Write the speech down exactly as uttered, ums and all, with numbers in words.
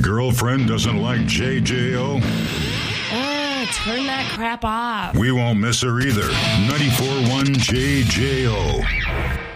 girlfriend doesn't like J J O? Uh, turn that crap off. We won't miss her either. ninety-four point one J J O.